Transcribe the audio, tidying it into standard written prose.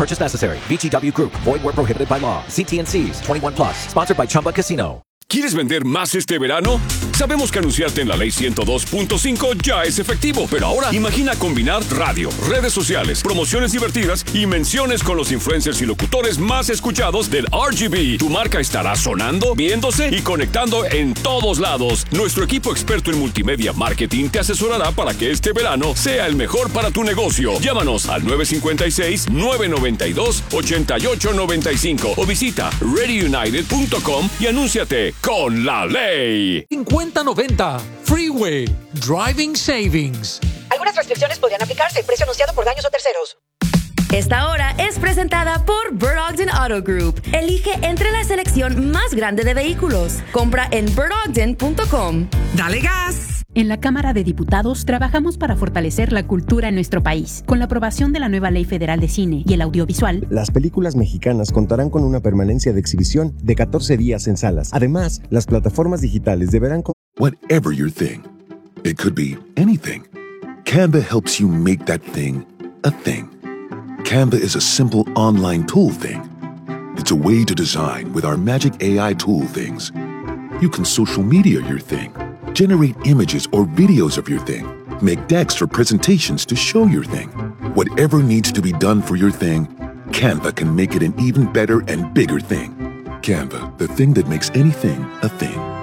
purchase necessary. VGW Group. Void where prohibited by law. See T&Cs. 21 plus. Sponsored by Chumba Casino. ¿Quieres vender más este verano? Sabemos que anunciarte en la Ley 102.5 ya es efectivo, pero ahora imagina combinar radio, redes sociales, promociones divertidas y menciones con los influencers y locutores más escuchados del RGB. Tu marca estará sonando, viéndose y conectando en todos lados. Nuestro equipo experto en multimedia marketing te asesorará para que este verano sea el mejor para tu negocio. Llámanos al 956-992-8895 o visita readyunited.com y anúnciate con la ley. 5090 Freeway Driving Savings. Algunas restricciones podrían aplicarse. Precio anunciado por daños o terceros. Esta hora es presentada por Bird Ogden Auto Group. Elige entre la selección más grande de vehículos. Compra en birdogden.com. ¡Dale gas! En la Cámara de Diputados trabajamos para fortalecer la cultura en nuestro país. Con la aprobación de la nueva Ley Federal de Cine y el Audiovisual, las películas mexicanas contarán con una permanencia de exhibición de 14 días en salas. Además, las plataformas digitales deberán... Whatever your thing, it could be anything. Canva helps you make that thing a thing. Canva is a simple online tool thing. It's a way to design with our magic AI tool things. You can social media your thing, generate images or videos of your thing, make decks for presentations to show your thing. Whatever needs to be done for your thing, Canva can make it an even better and bigger thing. Canva, the thing that makes anything a thing.